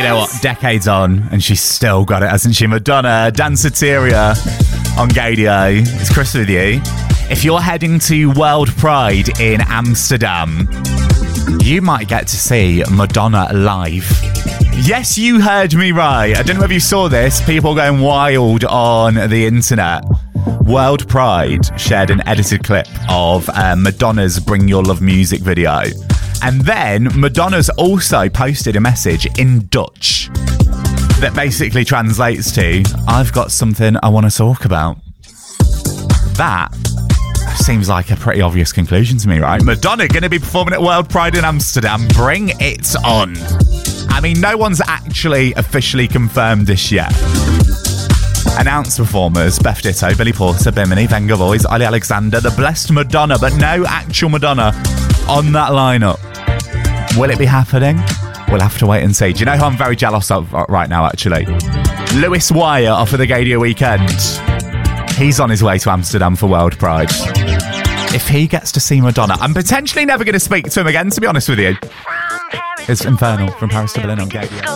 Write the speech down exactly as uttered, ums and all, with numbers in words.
You know what? Decades on, and she's still got it, hasn't she? Madonna, Danceteria on Gaydio. It's Chris with you. If you're heading to World Pride in Amsterdam, you might get to see Madonna live. Yes, you heard me right. I don't know if you saw this. People going wild on the internet. World Pride shared an edited clip of uh, Madonna's Bring Your Love music video. And then Madonna's also posted a message in Dutch that basically translates to, I've got something I want to talk about. That seems like a pretty obvious conclusion to me, right? Madonna going to be performing at World Pride in Amsterdam. Bring it on. I mean, no one's actually officially confirmed this yet. Announced performers, Beth Ditto, Billy Porter, Bimini, Venga Boys, Ali Alexander, the Blessed Madonna, but no actual Madonna on that lineup. Will it be happening? We'll have to wait and see. Do you know who I'm very jealous of right now, actually? Lewis Wire off of the Gaydio weekend. He's on his way to Amsterdam for World Pride. If he gets to see Madonna, I'm potentially never going to speak to him again, to be honest with you. It's Infernal from Paris to Berlin on Gaydio.